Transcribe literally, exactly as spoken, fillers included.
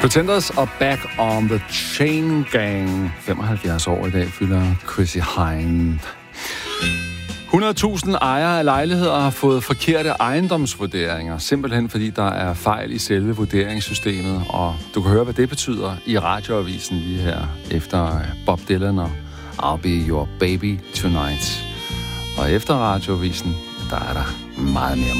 Pretenders og Back on the Chain Gang. femoghalvfjerds år i dag fylder Chrissy Hynde. hundrede tusind ejere af lejligheder har fået forkerte ejendomsvurderinger, simpelthen fordi der er fejl i selve vurderingssystemet, og du kan høre, hvad det betyder i radioavisen lige her efter Bob Dylan og I'll Be Your Baby Tonight. Og efter radioavisen, der er der meget mere